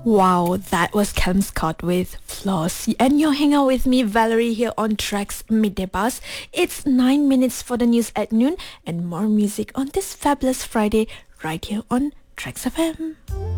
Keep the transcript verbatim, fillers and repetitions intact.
Wow, that was Callum Scott with Flossy. And you're hanging out with me, Valerie, here on Tracks Midday Buzz. It's nine minutes for the news at noon and more music on this fabulous Friday right here on Tracks F M.